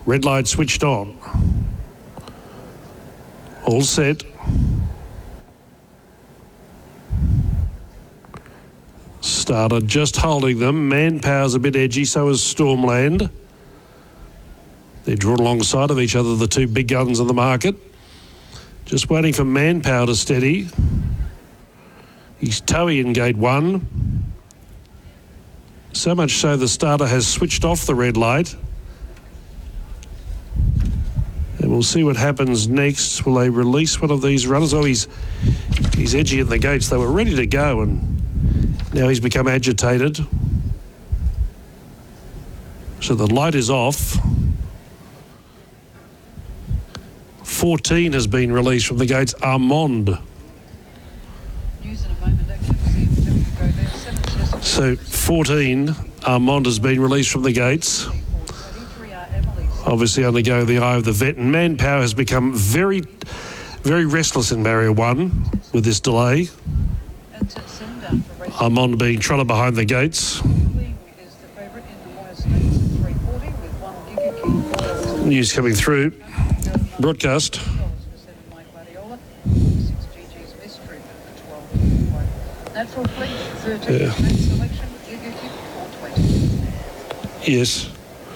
Red light switched on. All set. Starter just holding them. Manpower's a bit edgy, so is Stormland. They're drawn alongside of each other, the two big guns on the market. Just waiting for Manpower to steady. He's toey in gate 1. So much so the starter has switched off the red light. And we'll see what happens next. Will they release one of these runners? Oh, he's edgy in the gates. They were ready to go and now he's become agitated. So the light is off. 14 has been released from the gates. Armand. So 14, Armand has been released from the gates. Obviously undergoing the eye of the vet. And Manpower has become very, very restless in barrier 1 with this delay. Armand being trotted behind the gates. News coming through. Broadcast. Yeah. Yes.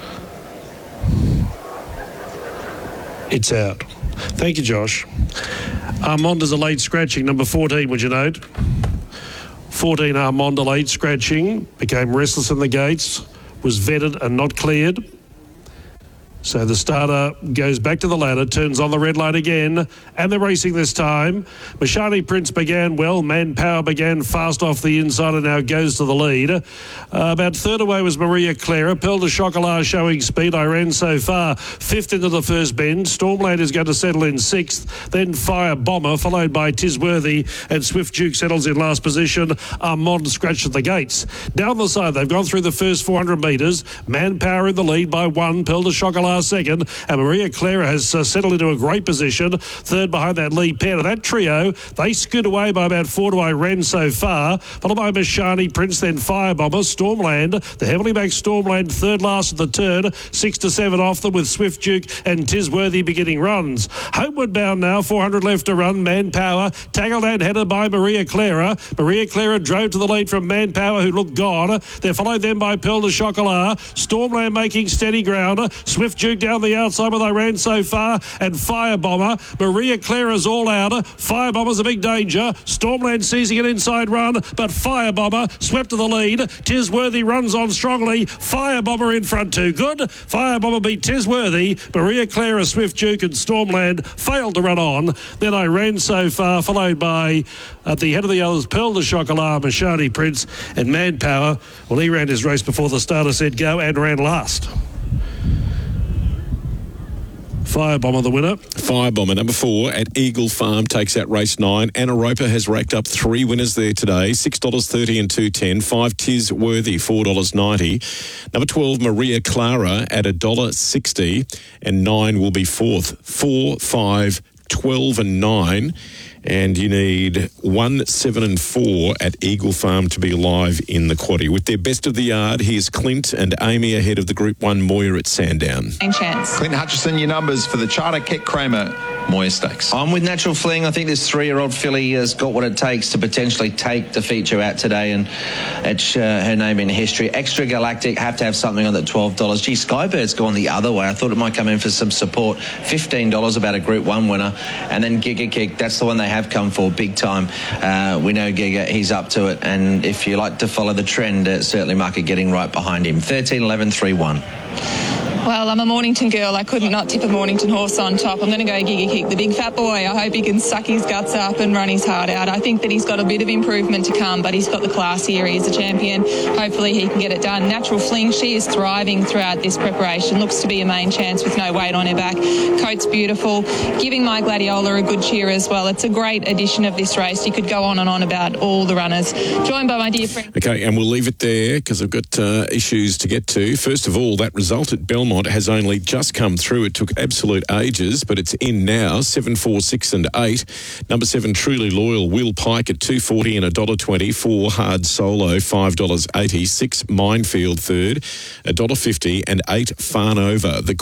It's out. Thank you, Josh. Armand is a late scratching, number 14, would you note? 14, Armand, a late scratching, became restless in the gates, was vetted and not cleared. So the starter goes back to the ladder, turns on the red light again, and they're racing this time. Mashani Prince began well. Manpower began fast off the inside and now goes to the lead. About third away was Maria Clara. Pearl de Chocolat showing speed. I ran so far. Fifth into the first bend. Stormland is going to settle in sixth. Then Fire Bomber, followed by Tisworthy, and Swift Duke settles in last position. Armand scratched at the gates. Down the side, they've gone through the first 400 metres. Manpower in the lead by 1. Pearl de Chocolat second, and Maria Clara has settled into a great position, third behind that lead pair. Of that trio, they scoot away by about 4 to I ran so far, followed by Mashani Prince, then Firebomber, Stormland, the heavily backed Stormland, third last at the turn, 6 to 7 off them with Swift Duke and Tisworthy beginning runs. Homeward bound now, 400 left to run. Manpower tackled and headed by Maria Clara. Maria Clara drove to the lead from Manpower, who looked gone. They're followed then by Pearl de Chocolat. Stormland making steady ground. Swift Duke down the outside with I ran so far, and Firebomber. Maria Clara's all out. Firebomber's a big danger. Stormland seizing an inside run, but Firebomber swept to the lead. Tisworthy runs on strongly. Firebomber in front too good. Firebomber beat Tisworthy. Maria Clara, Swift Duke and Stormland failed to run on. Then I ran so far, followed by at the head of the others, Pearl de Chocolat, Mashani Prince and Manpower. Well, he ran his race before the starter said go and ran last. Firebomber the winner. Firebomber, number 4 at Eagle Farm, takes out race 9. Anna Roper has racked up 3 winners there today, $6.30 and $2.10. 5 Tisworthy, $4.90. Number 12, Maria Clara at $1.60, and 9 will be 4th. 4, 5, 12 and 9. And you need 1, 7 and 4 at Eagle Farm to be alive in the quaddie. With their best of the yard, here's Clint and Amy ahead of the Group 1 Moir at Sandown. Chance. Clint Hutchison, your numbers for the Charter Keck Kramer Moir Stakes. I'm with Natural Fling. I think this 3-year-old filly has got what it takes to potentially take the feature out today and etch her name in history. Extra Galactic have to have something on that $12. Gee, Skybird's gone the other way. I thought it might come in for some support. $15 about a Group 1 winner. And then Giga Kick, that's the one they have come for big time. We know Giga, he's up to it. And if you like to follow the trend, certainly Market getting right behind him. 13, 11, 3, 1. Well, I'm a Mornington girl. I could not tip a Mornington horse on top. I'm going to go Giga Kick, the big fat boy. I hope he can suck his guts up and run his heart out. I think that he's got a bit of improvement to come, but he's got the class here. He's a champion. Hopefully he can get it done. Natural Fling, she is thriving throughout this preparation. Looks to be a main chance with no weight on her back. Coat's beautiful. Giving My Gladiola a good cheer as well. It's a great edition of this race. You could go on and on about all the runners. Joined by my dear friend. Okay, and we'll leave it there because I've got issues to get to. First of all, that result at Belmont has only just come through. It took absolute ages, but it's in now. 7, 4, 6 and 8. Number 7, Truly Loyal, Will Pike at $2.40 and $1.20. 4, Hard Solo, $5.80. 6, Minefield third, $1.50, and 8, Farnova. The